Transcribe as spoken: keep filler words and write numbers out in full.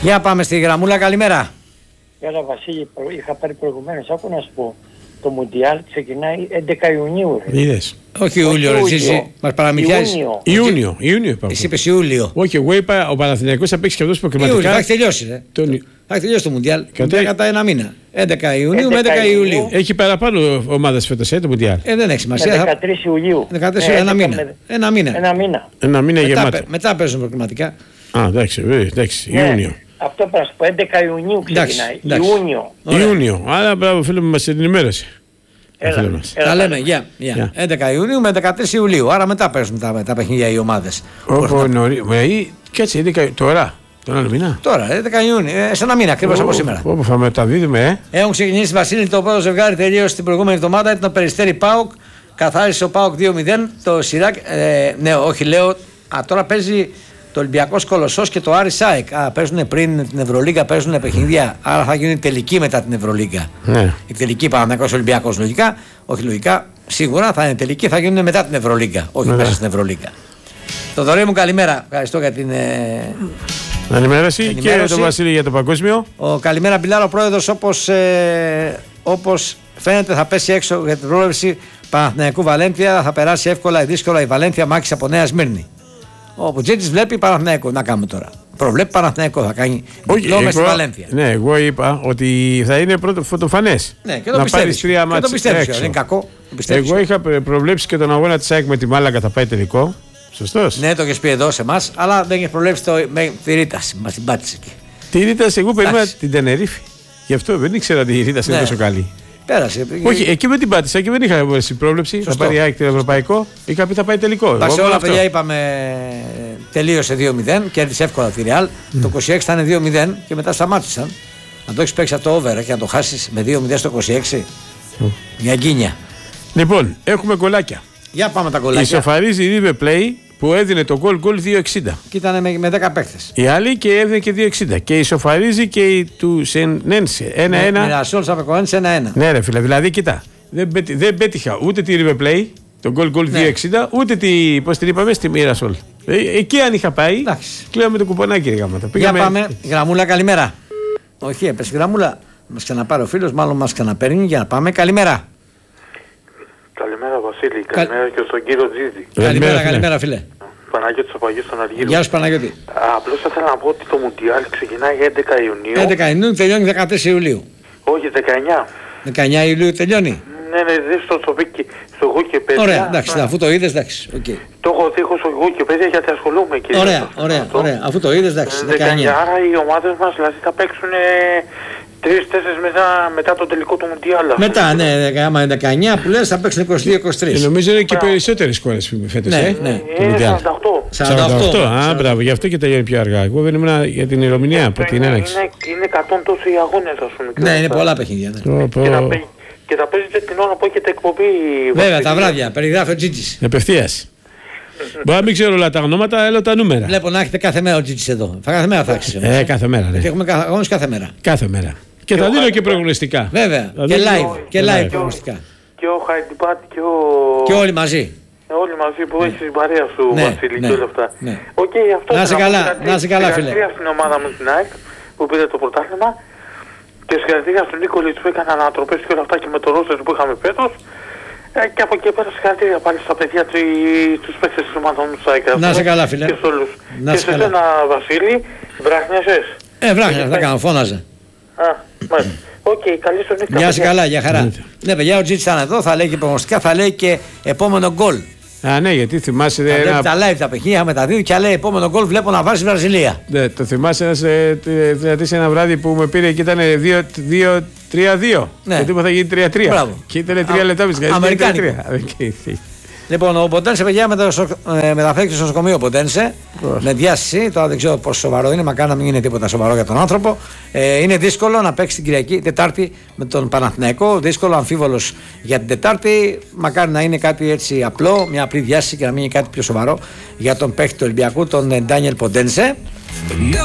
Για πάμε στη γραμμούλα, καλημέρα. Έλα Βασίλη, είχα πάρει προηγουμένως, άκου να σου πω. Το Μουντιάλ ξεκινάει έντεκα Ιουνίου. Είδες. Όχι Ιούλιο, ρε Τζίση, μας παραμυθιάζεις. Ιούνιο. Ιούνιο, Ιούνιο είπαμε. Εσύ είπες Ιούλιο. Όχι, εγώ είπα ο Παναθηναϊκός θα παίξει και αυτός Ιούλιο, προκριματικά. θα έχει τελειώσει, ρε. Τον... Θα έχει τελειώσει το Μουντιάλ. Κατά- Κατά ένα μήνα. έντεκα Ιουνίου με έντεκα Ιουλίου. Έχει παραπάνω ομάδες φέτος, ε, το Μουντιάλ. Ε, δεν έχει σημασία. Με θα- δεκατρείς Ιουλίου. δεκατρείς Ε, ένα έντεκα μήνα. με- Ένα μήνα. Ένα μήνα. Ένα μήνα Μετά, γεμάτο. παι- μετά παίζουν προκριματικά. Α, εντάξει, ε, εντάξει, Ναι, Ιούνιο. αυτό πρέπει να σου πω, έντεκα Ιουνίου Εντάξει, ξεκινάει. εντάξει. Ιούνιο. Ωραία. Ιούνιο. Άρα, μπράβο, φίλε μου, μας ενημέρωσε. Έλα, Φίλε μας. έλα, Τα έλα. λέμε, γεια. γεια. Γεια. έντεκα Ιουνίου με δεκατρείς Ιουλίου. Άρα μετά παίζουν τα, τα παιχνίδια οι ομάδες. Όπω νωρί. Μα ή κάτσε, έντεκα τώρα. Τον άλλο μήνα. Τώρα, έντεκα Ιουνίου, ε, σε ένα μήνα ακριβώς από σήμερα. Όπω θα μεταδίδουμε, ε. Έχουν ξεκινήσει, Βασίλη, το πρώτο ζευγάρι τελείωσε την προηγούμενη εβδομάδα. Ήταν το Περιστέρι Πάουκ. Καθάρισε ο Πάουκ δύο μηδέν. Το Σιράκ. Ε, ναι, όχι, λέω. Α, τώρα παίζει το Ολυμπιακός Κολοσσός και το Άρης ΑΕΚ. Α, παίζουν πριν την Ευρωλίγκα, παίζουν παιχνίδια. Άρα θα γίνει τελική μετά την Ευρωλίγκα. Ναι. Η τελική Παναθηναϊκός Ολυμπιακός λογικά. Όχι λογικά, σίγουρα θα είναι τελική, θα γίνουν μετά την Ευρωλίγκα. Όχι Ναι. μέσα στην Ευρωλίγκα. Το δωρή μου, καλημέρα. Ευχαριστώ για την. Ε, Ενημέρωση και Ενημέρωση. τον Βασίλη για το παγκόσμιο. Ο καλημέρα Μπιλάρο πρόεδρος, όπως, ε, όπως φαίνεται θα πέσει έξω για την πρόληψη Παναθηναϊκού Βαλένθια. Θα περάσει εύκολα ή δύσκολα η Βαλένθια μάχης από Νέα Σμύρνη. Ο Πουτζίτης βλέπει Παναθηναϊκό. Να κάνουμε τώρα. Προβλέπει Παναθηναϊκό. Θα κάνει διπλό μες στη Βαλένθια. Ναι, εγώ είπα ότι θα είναι πρώτο φωτοφανές. Ναι, και το να πιστεύεις. πάρεις τρία Και το μάτς πιστεύεις. έξω. Δεν είναι κακό. Το πιστεύεις. Εγώ είχα προβλέψει και τον αγώνα της ΑΕΚ με τη Μάλαγκα θα πάει τελικό. Σωστός. Ναι, το έχεις πει εδώ σε εμάς, αλλά δεν έχεις προβλέψει το, με τη Ρήταση. Μας την πάτησε εκεί. Τη Ρήτας, εγώ περίμενα Εντάξει. την Τενερίφη. Γι' αυτό δεν ήξερα ότι η Ρήτας είναι Ναι. τόσο καλή. Πέρασε. Όχι, εκεί με την πάτησα και δεν είχα στην πρόβλεψη. Σωστό. Θα πάρει η ΑΕΚ το ευρωπαϊκό. Είχα πει θα πάει τελικό. Εντάξει, Εγώ όλα αυτό. παιδιά είπαμε τελείωσε δύο μηδέν, κέρδισε εύκολα τη Real. Το είκοσι έξι ήταν δύο μηδέν και μετά σταμάτησαν. Να το έχει παίξει από το over και να το χάσει με δύο μηδέν στο είκοσι έξι. Μια γκίνια. Λοιπόν, έχουμε κολλάκια. Για πάμε τα κολλάκια. Ισοφαρίζει η River Play που έδινε το goal goal δύο εξήντα. Και ήταν με, με δέκα παίχτες. Η άλλη και έδινε και δύο εξήντα. Και ισοφαρίζει και η του Σενένσε ένα ένα. Μοιρασόλ Σαββεκοένse ένα ένα. Ναι, ρε φίλε, δηλαδή κοιτά. Δεν, πέτυ, δεν πέτυχα ούτε τη River Play, το goal goal δύο εξήντα, ούτε τη, πώς την είπαμε, στη Μοιρασόλ. Ε, εκεί αν είχα πάει, Εντάξει. κλαίω με το κουπονάκι ρε γάμματα. Για Πήγαμε- πάμε. Γραμμούλα, καλημέρα. Όχι, έπεσε γραμμούλα. Μας ξαναπάρει ο φίλος, μάλλον μας ξαναπαίρνει. Για να πάμε. Καλημέρα. Καλημέρα Βασίλη, καλημέρα και στον κύριο Τζίζη. Καλημέρα, Καλημέρα, φίλε. καλημέρα, φίλε. Παναγιώτης Απαγιώτης στον Αργύρο. Γεια σου, Παναγιώτη. Απλώς θα ήθελα να πω ότι το Μουντιάλ ξεκινάει έντεκα Ιουνίου. έντεκα Ιουνίου τελειώνει δεκατρείς Ιουλίου. Όχι, δεκαεννιά. δεκαεννιά Ιουλίου τελειώνει. Ναι, ναι, δεν στο το πει και στο Wikipedia. Ωραία, εντάξει, Ναι. αφού το είδες, εντάξει. οκ. Το έχω δει έχω στο Wikipedia γιατί ασχολούμαι και Ωραία, ωραία, ωραία. Αφού το είδες, εντάξει, δεκαεννιά. δεκαεννιά. Άρα οι ομάδες μας δηλαδή θα παίξουν τρεις-τέσσερις μετά, μετά το τελικό του Μουντιάλ. Μετά, ναι, δεκα- άμα είναι δεκαεννιά που λες θα παίξουν είκοσι δύο είκοσι Και τρεις. νομίζω είναι και Μπράβο. περισσότερες χώρες φέτος. Ναι, ε. ναι. Το Είναι Μουντιάλ. σαράντα οκτώ. σαράντα οκτώ. Α, μπράβο, γι' αυτό και τελειώνει πιο αργά. Εγώ δεν ήμουν για την ημερομηνία από την είναι, έναρξη. είναι, είναι εκατό τόσοι αγώνες ας πούμε. και Ναι, όλα είναι αυτά. πολλά παιχνίδια. Ναι. Πω, πω. Και θα, παί- και θα παίζετε την ώρα που έχετε εκπομπή. Βέβαια, Βασίλη. τα βράδια, περιγράφει ο Τζίτζης. Απευθείας. Μπορεί να μην ξέρω όλα τα ονόματα, έλα τα νούμερα. Βλέπω να έχετε κάθε μέρα ο Τζίτζης εδώ. Κάθε μέρα θα έχεις. Ε, κάθε μέρα, Γιατί ναι. έχουμε κα- αγώνες κάθε μέρα. Κάθε μέρα. Και θα δίνω και προγνωστικά. Βέβαια, Θα και δίνω- live, και live. live προγνωστικά. Και ο Χαϊντιπάτ και ο... Και όλοι μαζί. Ε, όλοι μαζί που έχει την παρέα σου, Ναι, Βασίλη, ναι, και όλα αυτά. ναι. Οκ, αυτό Να είσαι ήθελα καλά, πω, γιατί να είσαι καλά, φίλε. συγχαρητήρια στην ομάδα μου στην ΑΕΚ που πήρε το πρωτάθλημα και συγχαρητήρια στον Νίκολιτς που έκανε ανατροπές και όλα αυτά και με το ρόστερ που είχαμε φέτος. Ε, και από εκεί πέρα συγχαρητήρια πάλι στα παιδιά του, τους παίκτες της ομάδας μου της ΑΕΚ. Να είσαι καλά, φίλε. Και σε όλους. Να Και είσαι σε καλά. σένα, Βασίλη, βράχνιασες. Ε, βράχια, θα κάνω, φώναζα. Α, μάλιστα. Οκ, καλή σου νύχτα. Γεια σου, παιδιά. καλά, για χαρά. Ναι, παιδιά, ο Τζίτζης ήταν εδώ, θα λέει και προγνωστικά, θα λέει και επόμενο γκολ. Α, ναι, γιατί θυμάσαι Θα βλέπει ένα. τα live τα παιχνίδια με τα δύο και λέει επόμενο γκολ βλέπω να βάζει Βραζιλία. Ναι, το θυμάσαι ένας ε, τε- θεατής ένα βράδυ που με πήρε και ήταν δύο τρία δύο. Ναι. Και του είπα θα γίνει τρία τρία. Μπράβο. Και ήταν τρία Α- λεπτά πίσω. αμερικάνικο. Λοιπόν, ο Ποντένσε, παιδιά, μετασο- ε, μεταφέρθηκε στο νοσοκομείο. Ο Ποντένσε με διάσηση. Τώρα δεν ξέρω πόσο σοβαρό είναι, μακάρι να μην είναι τίποτα σοβαρό για τον άνθρωπο. Ε, είναι δύσκολο να παίξει την Κυριακή, Τετάρτη με τον Παναθηναϊκό. Δύσκολο, αμφίβολος για την Τετάρτη. Μακάρι να είναι κάτι έτσι απλό, μια απλή διάσηση και να μην είναι κάτι πιο σοβαρό για τον παίκτη του Ολυμπιακού, τον Ντάνιελ Ποντένσε.